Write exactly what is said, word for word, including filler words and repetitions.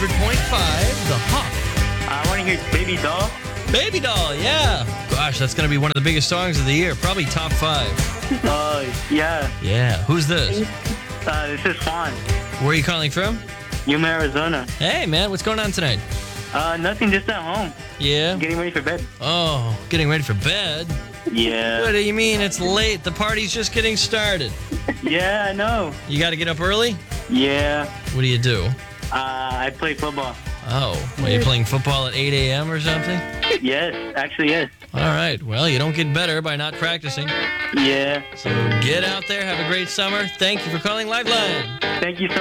hundred point five, The Hawk. I want to hear Baby Doll. Baby Doll, yeah. Gosh, that's going to be one of the biggest songs of the year. Probably top five. Uh, yeah. Yeah. Who's this? Uh, this is Juan. Where are you calling from? Yuma, Arizona. Hey, man, what's going on tonight? Uh, nothing, just at home. Yeah? Getting ready for bed. Oh, getting ready for bed? Yeah. What do you mean? It's late. The party's just getting started. Yeah, I know. You got to get up early? Yeah. What do you do? Uh, I play football. Oh, are you playing football at eight a.m. or something? Yes, actually, yes. All right. Well, you don't get better by not practicing. Yeah. So get out there. Have a great summer. Thank you for calling Liveline. Thank you so